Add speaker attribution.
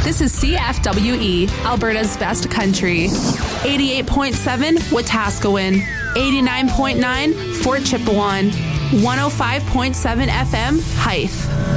Speaker 1: This is CFWE, Alberta's best country. 88.7 Wetaskiwin, 89.9 Fort Chipewyan, 105.7 FM Hythe.